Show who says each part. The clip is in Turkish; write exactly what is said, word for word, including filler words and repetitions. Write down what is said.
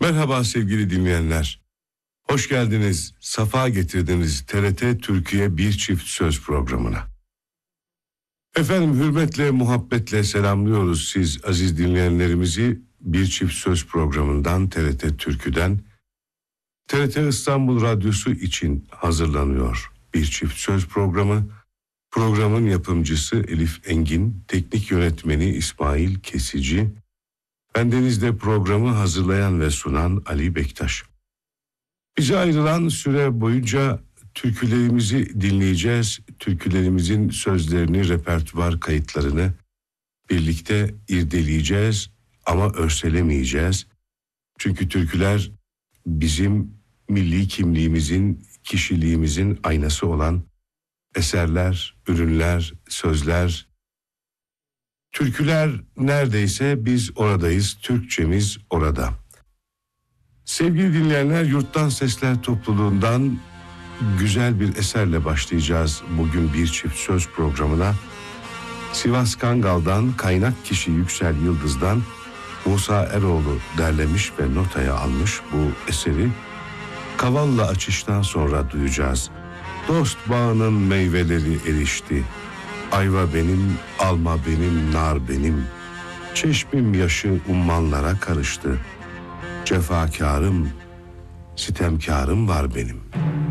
Speaker 1: Merhaba sevgili dinleyenler. Hoş geldiniz, safa getirdiniz T R T Türkiye Bir Çift Söz programına. Efendim hürmetle, muhabbetle selamlıyoruz siz aziz dinleyenlerimizi Bir Çift Söz programından, T R T Türkü'den. T R T İstanbul Radyosu için hazırlanıyor Bir Çift Söz programı. Programın yapımcısı Elif Engin, teknik yönetmeni İsmail Kesici, bendeniz de programı hazırlayan ve sunan Ali Bektaş. Bize ayrılan süre boyunca türkülerimizi dinleyeceğiz. Türkülerimizin sözlerini, repertuar kayıtlarını birlikte irdeleyeceğiz ama örselemeyeceğiz. Çünkü türküler bizim milli kimliğimizin, kişiliğimizin aynası olan eserler, ürünler, sözler. Türküler neredeyse biz oradayız, Türkçemiz orada. Sevgili dinleyenler, Yurttan Sesler topluluğundan güzel bir eserle başlayacağız bugün Bir Çift Söz programına. Sivas Kangal'dan kaynak kişi Yüksel Yıldız'dan Musa Eroğlu derlemiş ve notaya almış bu eseri. Kavalla açıştan sonra duyacağız. Dost bağının meyveleri erişti. Ayva benim, alma benim, nar benim. Çeşmim yaşı ummanlara karıştı. Cefakârım, sitemkârım var benim.